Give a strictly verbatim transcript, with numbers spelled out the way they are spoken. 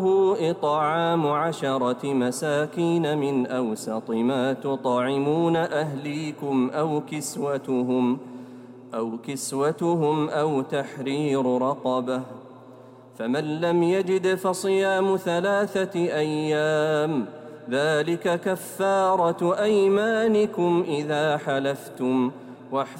إطعام عشرة مساكين من أوسط ما تطعمون أهليكم أو كسوتهم أو كسوتهم أو تحرير رقبة، فمن لم يجد فصيام ثلاثة أيام، ذلك كفارة أيمانكم إذا حلفتم،